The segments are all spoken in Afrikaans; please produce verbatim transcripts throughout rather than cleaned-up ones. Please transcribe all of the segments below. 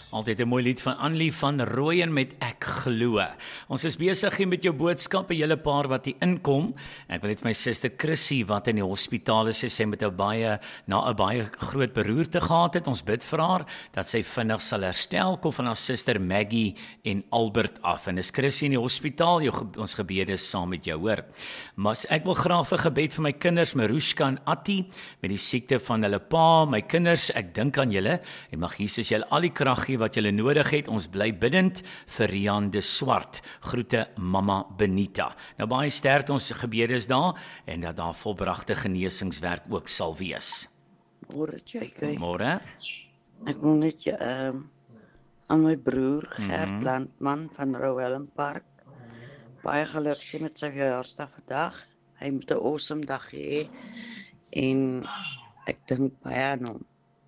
Altyd 'n mooi lied van Annelie van Rooyen met Ek Glo. Ons is besig hier met jou boodskap, 'n hele paar wat hier inkom. Ek wil net my suster Chrissy wat in die hospitaal is, sy met 'n baie na 'n baie groot beroerte gehad het. Ons bid vir haar dat sy vinnig sal herstel. Kom van haar suster Maggie en Albert af. En is Chrissy in die hospitaal, jou, ons gebede is saam met jou, hoor. Maar ek wil graag vir gebed vir my kinders, Marushka en Atti, met die siekte van hulle pa. My kinders, ek dink aan julle en mag Jesus julle al die krag gee wat julle nodig het. Ons bly bidend vir Rian de Swart. Groete Mama Benita. Nou baie sterkte, ons gebede is daar en dat daar volbragte genesingswerk ook sal wees. Môre, Jackie. Môre. Ek wil net jy, um, aan my broer Gert Mhm. Landman van Rowellum Park baie geluk sê met sy verjaarsdag vandag. Hy moet 'n awesome dag hê en ek dink baie aan hom.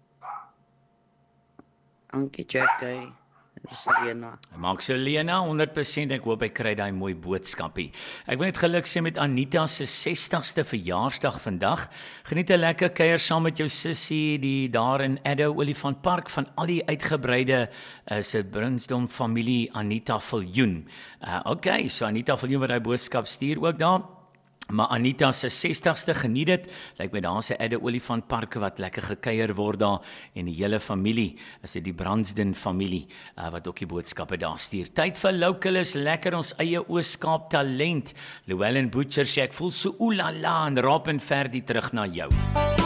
Dankie, Jackie. Dis Lena. Maak so Lena, honderd persent, ek hoop hy kry daai mooi boodskapie. Ek wil net geluk sê met Anita se sestigste verjaarsdag vandag. Geniet 'n lekker kuier saam met jou sussie die daar in Addo Olifant Park van al die uitgebreide uh, se Brunsdom familie Anita Viljoen. Uh, okay, so Anita Viljoen wat daai boodskap stuur ook daar. Maar Anita se sestigste geniet dit. Lyk my daar se Adde Olifant Parke wat lekker gekuier word daar en die hele familie, is dit die Bransden familie uh, wat ook die boodskappe daar stuur. Tyd vir Localus, lekker ons eie Oos-Kaap talent. Llewellyn Butcher sê ek voel so oelala en raap en ver die terug na jou.